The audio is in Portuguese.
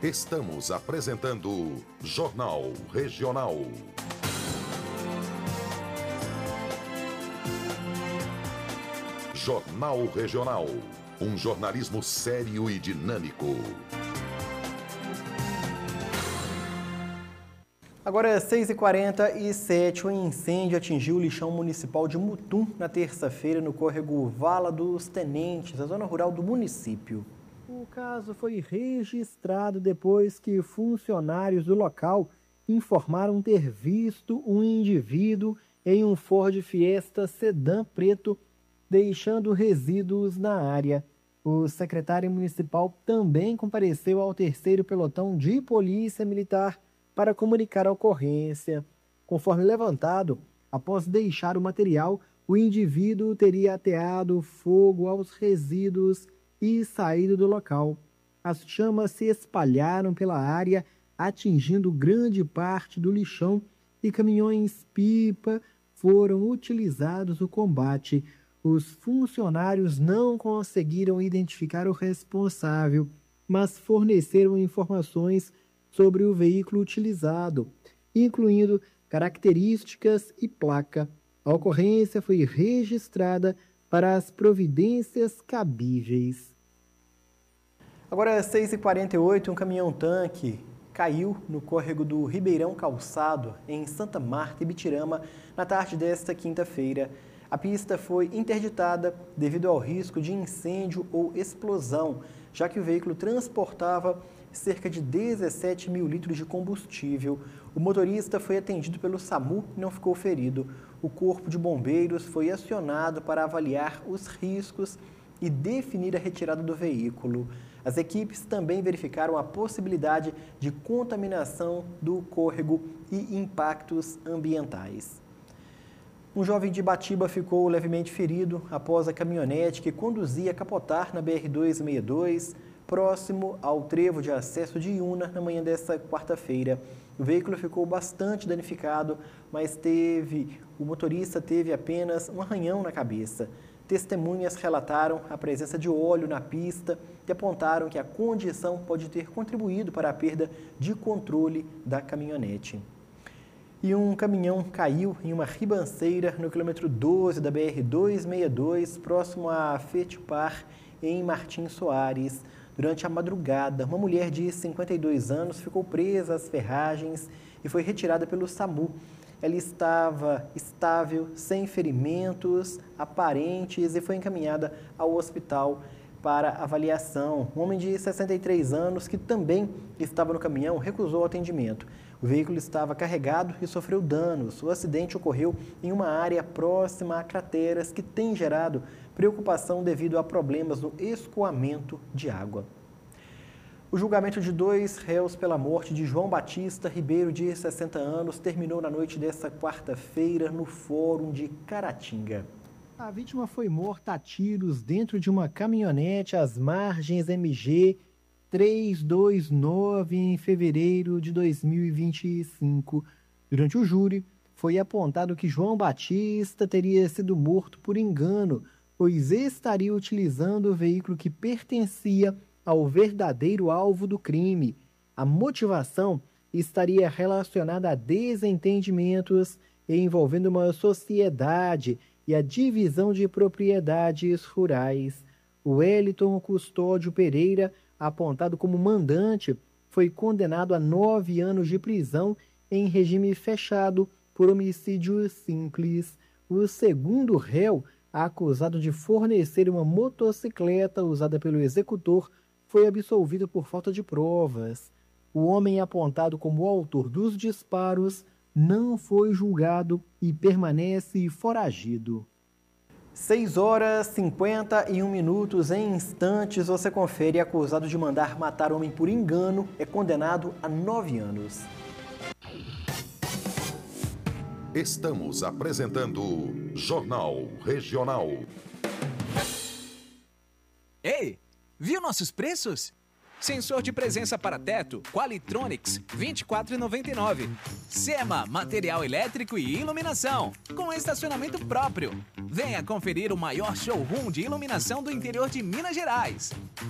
Estamos apresentando Jornal Regional. Jornal Regional. Um jornalismo sério e dinâmico. Agora é 6h47, um incêndio atingiu o lixão municipal de Mutum na terça-feira no córrego Vala dos Tenentes, a zona rural do município. O caso foi registrado depois que funcionários do local informaram ter visto um indivíduo em um Ford Fiesta sedã preto deixando resíduos na área. O secretário municipal também compareceu ao 3º pelotão de polícia militar para comunicar a ocorrência. Conforme levantado, após deixar o material, o indivíduo teria ateado fogo aos resíduos e saído do local. As chamas se espalharam pela área, atingindo grande parte do lixão e caminhões-pipa foram utilizados no combate. Os funcionários não conseguiram identificar o responsável, mas forneceram informações sobre o veículo utilizado, incluindo características e placa. A ocorrência foi registrada para as providências cabíveis. Agora é 6h48, um caminhão-tanque caiu no córrego do Ribeirão Calçado, em Santa Marta e Bitirama, na tarde desta quinta-feira. A pista foi interditada devido ao risco de incêndio ou explosão, já que o veículo transportava cerca de 17 mil litros de combustível. O motorista foi atendido pelo SAMU e não ficou ferido. O Corpo de Bombeiros foi acionado para avaliar os riscos e definir a retirada do veículo. As equipes também verificaram a possibilidade de contaminação do córrego e impactos ambientais. Um jovem de Batiba ficou levemente ferido após a caminhonete que conduzia capotar na BR-262, próximo ao trevo de acesso de Iuna, na manhã desta quarta-feira. O veículo ficou bastante danificado, mas o motorista teve apenas um arranhão na cabeça. Testemunhas relataram a presença de óleo na pista e apontaram que a condição pode ter contribuído para a perda de controle da caminhonete. E um caminhão caiu em uma ribanceira no quilômetro 12 da BR-262, próximo a Fetipar, em Martins Soares. Durante a madrugada, uma mulher de 52 anos ficou presa às ferragens e foi retirada pelo SAMU. Ela estava estável, sem ferimentos aparentes e foi encaminhada ao hospital para avaliação. Um homem de 63 anos, que também estava no caminhão, recusou o atendimento. O veículo estava carregado e sofreu danos. O acidente ocorreu em uma área próxima a crateras que tem gerado preocupação devido a problemas no escoamento de água. O julgamento de 2 réus pela morte de João Batista Ribeiro, de 60 anos, terminou na noite desta quarta-feira no Fórum de Caratinga. A vítima foi morta a tiros dentro de uma caminhonete às margens MG 329 em fevereiro de 2025. Durante o júri, foi apontado que João Batista teria sido morto por engano, pois estaria utilizando o veículo que pertencia ao verdadeiro alvo do crime. A motivação estaria relacionada a desentendimentos envolvendo uma sociedade e a divisão de propriedades rurais. O Wellington Custódio Pereira, apontado como mandante, foi condenado a 9 anos de prisão em regime fechado por homicídio simples. O segundo réu, acusado de fornecer uma motocicleta usada pelo executor, foi absolvido por falta de provas. O homem apontado como autor dos disparos não foi julgado e permanece foragido. 6h51, em instantes você confere: acusado de mandar matar homem por engano é condenado a 9 anos. Estamos apresentando Jornal Regional. Ei, viu nossos preços? Sensor de presença para teto, Qualitronics, R$ 24,99. SEMA, material elétrico e iluminação, com estacionamento próprio. Venha conferir o maior showroom de iluminação do interior de Minas Gerais.